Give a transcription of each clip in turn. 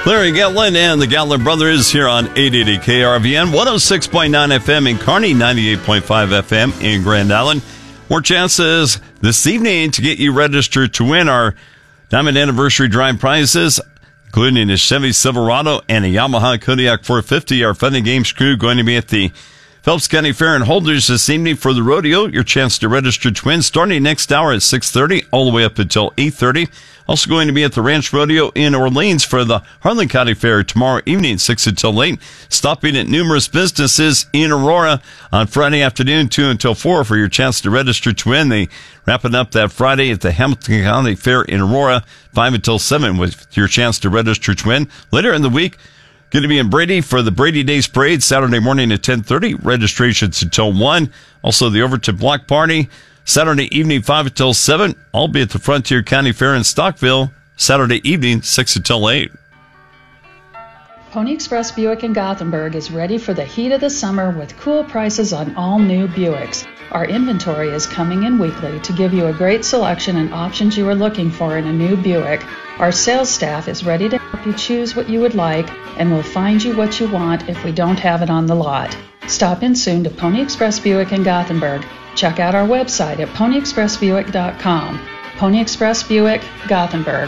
Larry Gatlin and the Gatlin Brothers here on 880 KRVN, 106.9 FM in Kearney, 98.5 FM in Grand Island. More chances this evening to get you registered to win our Diamond Anniversary Drive prizes, including a Chevy Silverado and a Yamaha Kodiak 450. Our Fun and Games crew going to be at the Phelps County Fair and Holders this evening for the rodeo. Your chance to register to win starting next hour at 6:30 all the way up until 8:30. Also going to be at the Ranch Rodeo in Orleans for the Harlan County Fair tomorrow evening, 6 until 8. Stopping at numerous businesses in Aurora on Friday afternoon, 2 until 4 for your chance to register to win. They wrapping up that Friday at the Hamilton County Fair in Aurora, 5 until 7 with your chance to register to win. Later in the week, going to be in Brady for the Brady Days Parade Saturday morning at 10:30. Registrations until 1. Also, the Overton Block Party Saturday evening 5 until 7. I'll be at the Frontier County Fair in Stockville Saturday evening 6 until 8. Pony Express Buick in Gothenburg is ready for the heat of the summer with cool prices on all new Buicks. Our inventory is coming in weekly to give you a great selection and options you are looking for in a new Buick. Our sales staff is ready to help you choose what you would like and will find you what you want if we don't have it on the lot. Stop in soon to Pony Express Buick in Gothenburg. Check out our website at ponyexpressbuick.com. Pony Express Buick, Gothenburg.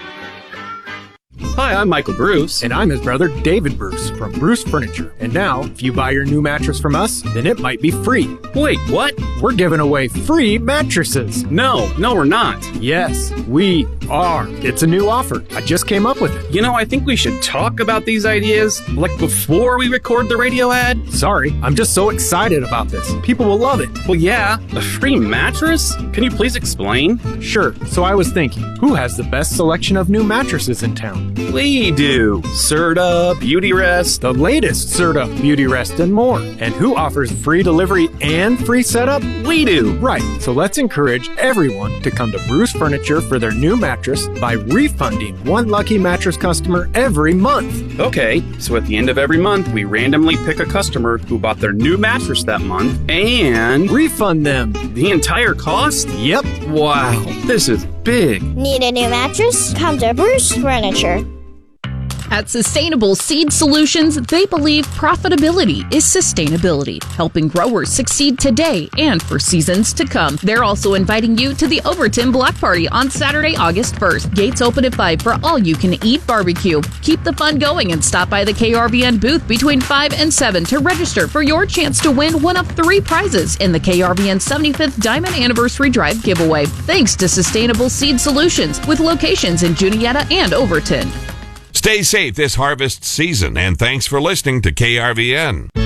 Hi, I'm Michael Bruce. And I'm his brother, David Bruce, from Bruce Furniture. And now, if you buy your new mattress from us, then it might be free. Wait, what? We're giving away free mattresses. No, we're not. Yes, we are. It's a new offer. I just came up with it. You know, I think we should talk about these ideas, like before we record the radio ad. Sorry, I'm just so excited about this. People will love it. Well, yeah, a free mattress? Can you please explain? Sure. So I was thinking, who has the best selection of new mattresses in town? We do. Serta, Beautyrest, the latest Serta, Beautyrest, and more. And who offers free delivery and free setup? We do. Right. So let's encourage everyone to come to Bruce Furniture for their new mattress by refunding one lucky mattress customer every month. Okay, so at the end of every month, we randomly pick a customer who bought their new mattress that month and refund them the entire cost? Yep. Wow, this is big. Need a new mattress? Come to Bruce Furniture. At Sustainable Seed Solutions, they believe profitability is sustainability, helping growers succeed today and for seasons to come. They're also inviting you to the Overton Block Party on Saturday, August 1st. Gates open at 5 for all-you-can-eat barbecue. Keep the fun going and stop by the KRVN booth between 5 and 7 to register for your chance to win one of 3 prizes in the KRVN 75th Diamond Anniversary Drive giveaway. Thanks to Sustainable Seed Solutions with locations in Juniata and Overton. Stay safe this harvest season, and thanks for listening to KRVN.